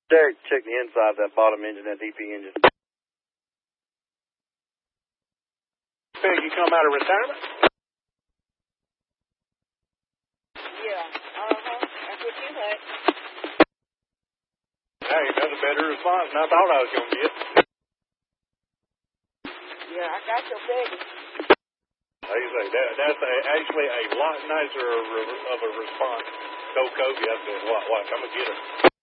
Derek, check the inside of that bottom engine, that DP engine. Peg, you come out of retirement? Yeah, that's what you had. Hey, that's a better response than I thought I was going to get. Yeah, I got your baby. Like you say, that's actually a lot nicer of a response. Told Kobe, I said, watch, I'm going to get her.